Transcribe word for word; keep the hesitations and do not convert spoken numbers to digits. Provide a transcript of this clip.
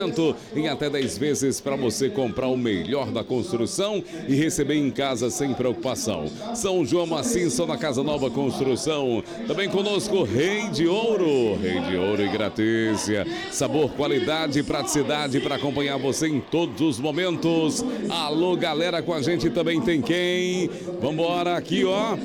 em até dez vezes para você comprar o melhor da construção e receber em casa sem preocupação. São João Maciço na Casa Nova Construção. Também conosco Rei de Ouro. Rei de Ouro e Gratícia. Sabor, qualidade e praticidade para acompanhar você em todos os momentos. Alô, galera, com a gente também tem quem? Vambora aqui, ó.